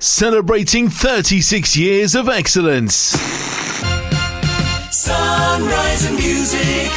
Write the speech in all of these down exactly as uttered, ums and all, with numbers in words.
celebrating thirty-six years of excellence. Sunrise and music.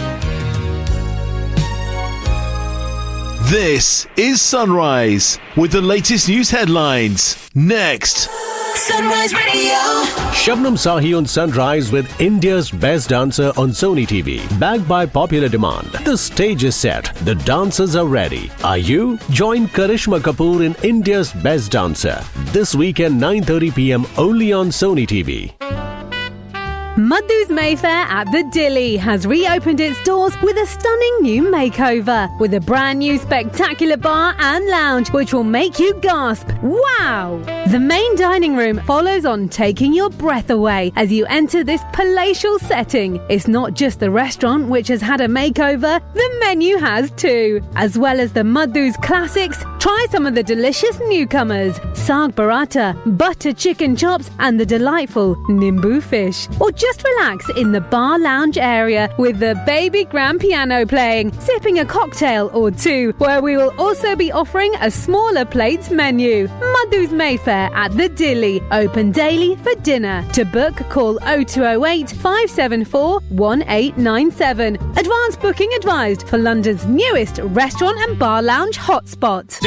This is Sunrise with the latest news headlines. Next. Sunrise Radio. Shabnam Sahi on Sunrise with India's Best Dancer on Sony T V. Backed by popular demand. The stage is set. The dancers are ready. Are you? Join Karishma Kapoor in India's Best Dancer. This weekend nine thirty p.m. only on Sony T V. Madhu's Mayfair at the Dilly has reopened its doors with a stunning new makeover with a brand new spectacular bar and lounge which will make you gasp. Wow! The main dining room follows on taking your breath away as you enter this palatial setting. It's not just the restaurant which has had a makeover, the menu has too. As well as the Madhu's classics, try some of the delicious newcomers, Saag Paratha, butter chicken chops and the delightful Nimbu fish. Or just relax in the bar lounge area with the baby grand piano playing, sipping a cocktail or two, where we will also be offering a smaller plates menu. Madhu's Mayfair at the Dilly, open daily for dinner. To book, call oh two oh eight, five seven four, one eight nine seven. Advance booking advised for London's newest restaurant and bar lounge hotspot.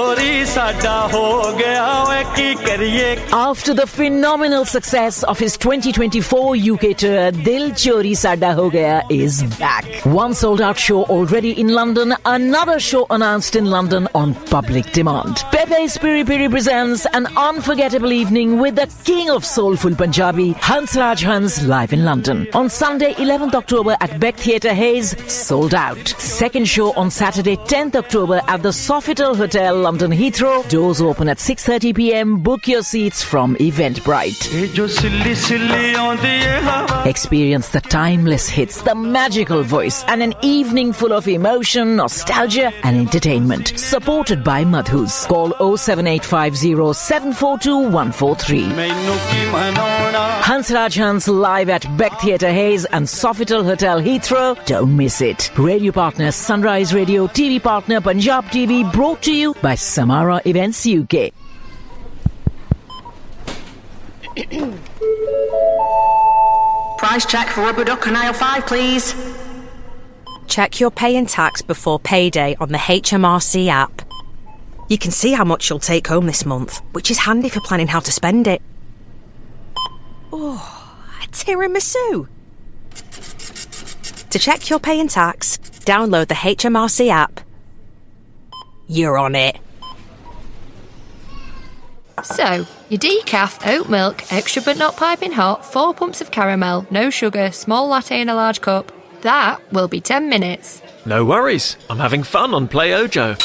After the phenomenal success of his twenty twenty-four U K tour, Dil Chori Sada Ho Gaya is back. One sold-out show already in London, another show announced in London on public demand. Pepe's Piri Piri presents an unforgettable evening with the king of soulful Punjabi, Hansraj Hans, live in London. On Sunday, eleventh October at Beck Theatre Hayes, sold out. Second show on Saturday, tenth October at the Sofitel Hotel, London Heathrow. Doors open at six thirty p.m. Book your seats from Eventbrite. Experience the timeless hits, the magical voice, and an evening full of emotion, nostalgia, and entertainment. Supported by Madhu's. Call oh seven eight five oh, seven four two, one four three. Hansraj Hans live at Beck Theatre Hayes and Sofitel Hotel Heathrow. Don't miss it. Radio partner Sunrise Radio, T V partner Punjab T V, brought to you by Samara Events U K. Price check for rubber duck and aisle five, please. Check your pay and tax before payday on the H M R C app. You can see how much you'll take home this month, which is handy for planning how to spend it. Oh, a tiramisu. To check your pay and tax, download the H M R C app. You're on it. So, your decaf, oat milk, extra but not piping hot, four pumps of caramel, no sugar, small latte in a large cup. That will be ten minutes. No worries. I'm having fun on Play Ojo.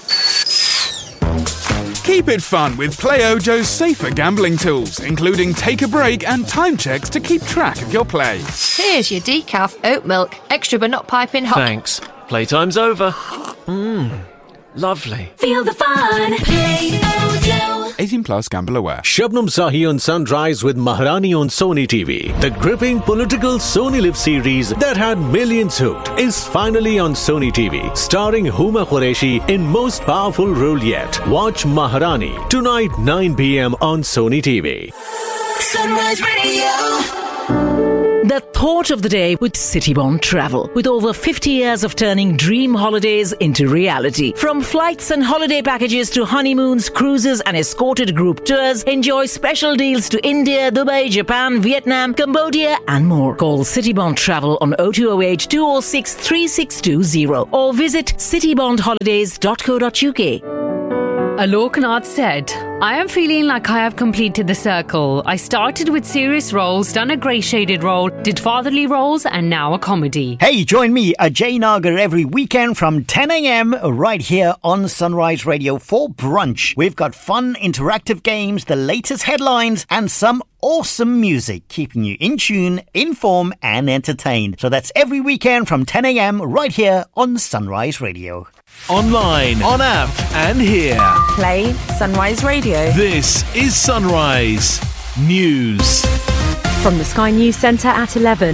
Keep it fun with Play Ojo's safer gambling tools, including take a break and time checks to keep track of your play. Here's your decaf, oat milk, extra but not piping hot. Thanks. Playtime's over. Mmm, lovely. Feel the fun. Play Ojo. eighteen plus, gamble aware. Shabnam Sahi on Sunrise with Maharani on Sony T V. The gripping political Sony Live series that had millions hooked is finally on Sony T V. Starring Huma Qureshi in most powerful role yet. Watch Maharani tonight nine p.m. on Sony T V. Sunrise Radio. The thought of the day with Citybond Travel. With over fifty years of turning dream holidays into reality. From flights and holiday packages to honeymoons, cruises and escorted group tours, enjoy special deals to India, Dubai, Japan, Vietnam, Cambodia and more. Call Citybond Travel on oh two oh eight, two oh six, three six two oh or visit citybond holidays dot co dot uk. Aloknath said, I am feeling like I have completed the circle. I started with serious roles, done a grey shaded role, did fatherly roles, and now a comedy. Hey, join me, Ajay Nagar, every weekend from ten a.m. right here on Sunrise Radio for brunch. We've got fun, interactive games, the latest headlines, and some awesome music, keeping you in tune, informed, and entertained. So that's every weekend from ten a.m. right here on Sunrise Radio. Online, on app, and here. Play Sunrise Radio. This is Sunrise News. From the Sky News Centre at eleven.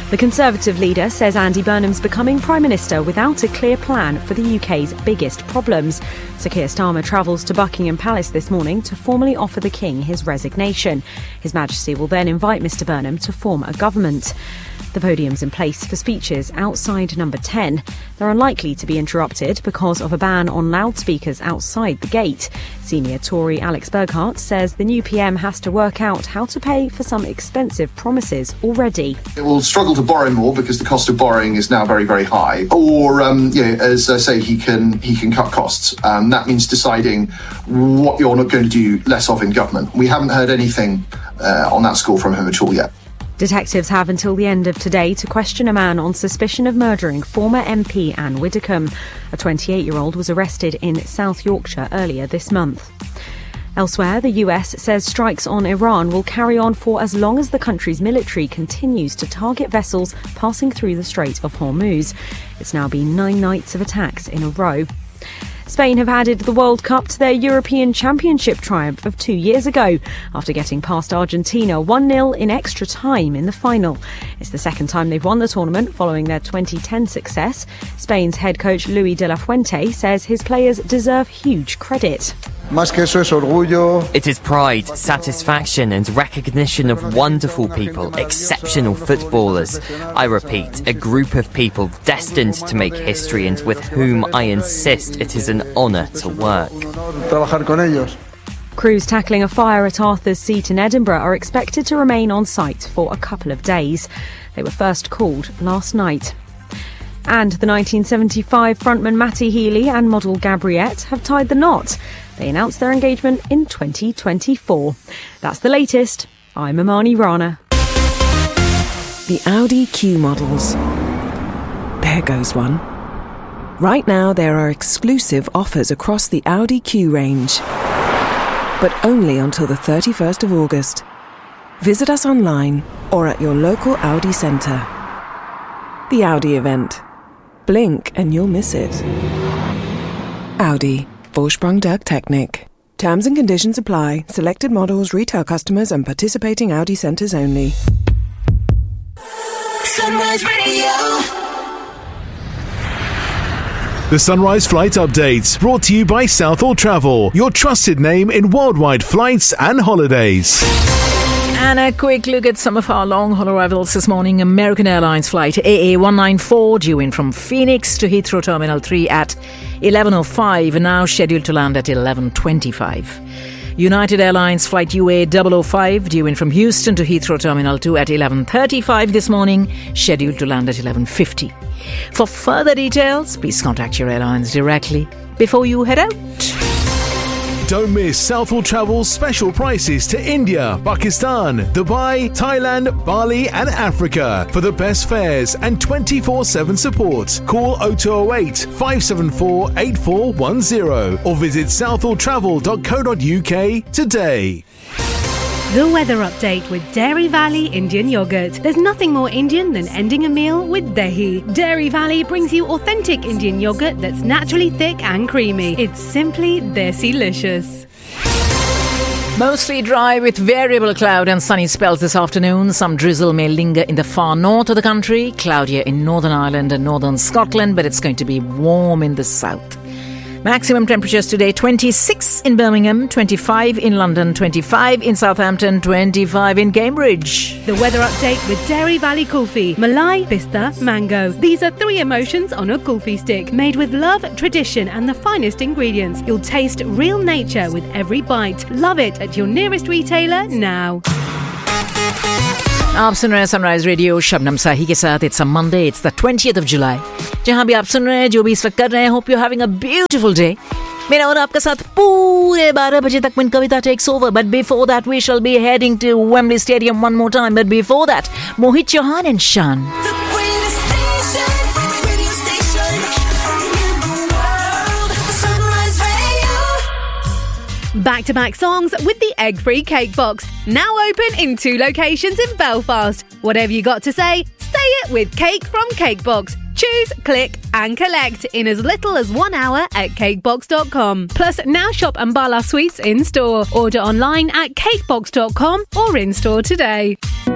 The Conservative leader says Andy Burnham's becoming Prime Minister without a clear plan for the U K's biggest problems. Sir Keir Starmer travels to Buckingham Palace this morning to formally offer the King his resignation. His Majesty will then invite Mr Burnham to form a government. The podium's in place for speeches outside number ten. They're unlikely to be interrupted because of a ban on loudspeakers outside the gate. Senior Tory Alex Burghardt says the new P M has to work out how to pay for some expensive promises already. It will struggle to borrow more because the cost of borrowing is now very, very high. Or, um, you know, as I say, he can he can cut costs. Um, that means deciding what you're not going to do less of in government. We haven't heard anything uh, on that score from him at all yet. Detectives have until the end of today to question a man on suspicion of murdering former M P Anne Widdecombe. A twenty-eight-year-old was arrested in South Yorkshire earlier this month. Elsewhere, the U S says strikes on Iran will carry on for as long as the country's military continues to target vessels passing through the Strait of Hormuz. It's now been nine nights of attacks in a row. Spain have added the World Cup to their European Championship triumph of two years ago after getting past Argentina one nil in extra time in the final. It's the second time they've won the tournament following their twenty ten success. Spain's head coach Luis de la Fuente says his players deserve huge credit. It is pride, satisfaction and recognition of wonderful people, exceptional footballers. I repeat, a group of people destined to make history and with whom I insist it is an honour to work. Crews tackling a fire at Arthur's Seat in Edinburgh are expected to remain on site for a couple of days. They were first called last night. And the nineteen seventy-five frontman Matty Healy and model Gabriette have tied the knot. They announced their engagement in twenty twenty-four. That's the latest. I'm Amani Rana. The Audi Q models. There goes one. Right now there are exclusive offers across the Audi Q range. But only until the thirty-first of August. Visit us online or at your local Audi centre. The Audi event. Blink and you'll miss it. Audi. Vorsprung durch Technik. Terms and conditions apply. Selected models, retail customers and participating Audi centres only. Sunrise Radio. The Sunrise Flight Updates, brought to you by Southall Travel, your trusted name in worldwide flights and holidays. And a quick look at some of our long-haul arrivals this morning. American Airlines flight A A one ninety-four due in from Phoenix to Heathrow Terminal three at eleven oh five and now scheduled to land at eleven twenty-five. United Airlines flight U A double oh five due in from Houston to Heathrow Terminal two at eleven thirty-five this morning, scheduled to land at eleven fifty. For further details, please contact your airlines directly before you head out. Don't miss Southall Travel's special prices to India, Pakistan, Dubai, Thailand, Bali and Africa for the best fares and twenty-four seven support. Call oh two oh eight, five seven four, eight four one oh or visit southall travel dot co dot uk today. The weather update with Dairy Valley Indian Yogurt. There's nothing more Indian than ending a meal with dahi. Dairy Valley brings you authentic Indian yogurt that's naturally thick and creamy. It's simply desi-licious. Mostly dry with variable cloud and sunny spells this afternoon. Some drizzle may linger in the far north of the country. Cloudier in Northern Ireland and Northern Scotland, but it's going to be warm in the south. Maximum temperatures today, twenty-six in Birmingham, twenty-five in London, twenty-five in Southampton, twenty-five in Cambridge. The weather update with Dairy Valley Kulfi. Malai, Pista, Mango. These are three emotions on a kulfi stick. Made with love, tradition and the finest ingredients. You'll taste real nature with every bite. Love it at your nearest retailer now. आप सुन रहे हैं sunrise radio Shabnam साही के साथ. It's a Monday, it's the twentieth of July. जहां भी आप सुन रहे हैं, जो भी इस वक्त कर रहे हैं, hope you having a beautiful day. मेरा और आपका साथ पूरे बारह बजे तक when Kavita takes over. But before that, we shall be heading to Wembley Stadium one more time. But before that, Mohit Chauhan and Shan. Back-to-back songs with the egg-free cake box. Now open in two locations in Belfast. Whatever you got to say, say it with Cake from Cakebox. Choose, click and collect in as little as one hour at cakebox dot com. Plus, now shop Ambala Sweets in-store. Order online at cakebox dot com or in-store today.